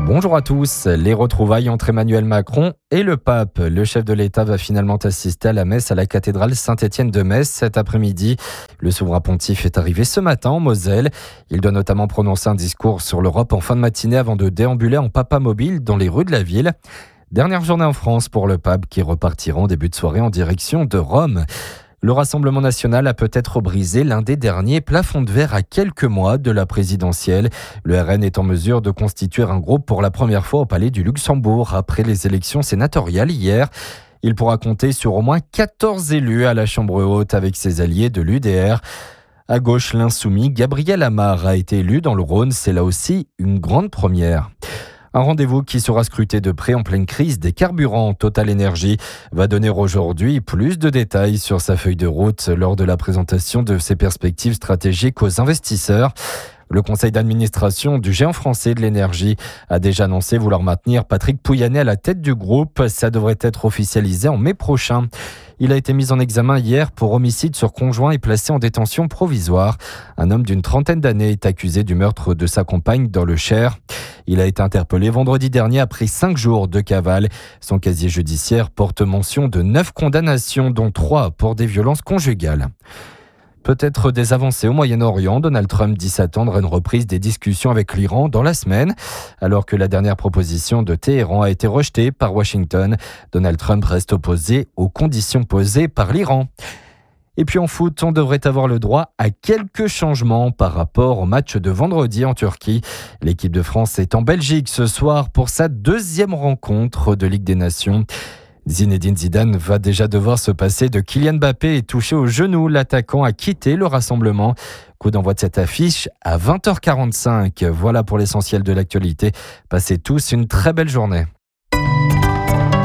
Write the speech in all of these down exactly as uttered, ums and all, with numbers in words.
Bonjour à tous. Les retrouvailles entre Emmanuel Macron et le pape. Le chef de l'État va finalement assister à la messe à la cathédrale Saint-Étienne de Metz cet après-midi. Le souverain pontife est arrivé ce matin en Moselle. Il doit notamment prononcer un discours sur l'Europe en fin de matinée avant de déambuler en papa mobile dans les rues de la ville. Dernière journée en France pour le pape qui repartira en début de soirée en direction de Rome. Le Rassemblement national a peut-être brisé l'un des derniers plafonds de verre à quelques mois de la présidentielle. Le R N est en mesure de constituer un groupe pour la première fois au Palais du Luxembourg après les élections sénatoriales hier. Il pourra compter sur au moins quatorze élus à la Chambre haute avec ses alliés de l'U D R. À gauche, l'insoumis Gabriel Amar a été élu dans le Rhône. C'est là aussi une grande première. Un rendez-vous qui sera scruté de près en pleine crise des carburants. Total Energy va donner aujourd'hui plus de détails sur sa feuille de route lors de la présentation de ses perspectives stratégiques aux investisseurs. Le conseil d'administration du géant français de l'énergie a déjà annoncé vouloir maintenir Patrick Pouyanné à la tête du groupe. Ça devrait être officialisé en mai prochain. Il a été mis en examen hier pour homicide sur conjoint et placé en détention provisoire. Un homme d'une trentaine d'années est accusé du meurtre de sa compagne dans le Cher. Il a été interpellé vendredi dernier après cinq jours de cavale. Son casier judiciaire porte mention de neuf condamnations, dont trois pour des violences conjugales. Peut-être des avancées au Moyen-Orient. Donald Trump dit s'attendre à une reprise des discussions avec l'Iran dans la semaine. Alors que la dernière proposition de Téhéran a été rejetée par Washington, Donald Trump reste opposé aux conditions posées par l'Iran. Et puis en foot, on devrait avoir le droit à quelques changements par rapport au match de vendredi en Turquie. L'équipe de France est en Belgique ce soir pour sa deuxième rencontre de Ligue des Nations. Zinedine Zidane va déjà devoir se passer de Kylian Mbappé et touché au genou. L'attaquant a quitté le rassemblement. Coup d'envoi de cette affiche à vingt heures quarante-cinq. Voilà pour l'essentiel de l'actualité. Passez tous une très belle journée.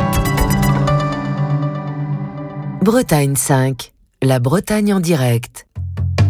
Bretagne cinq, la Bretagne en direct.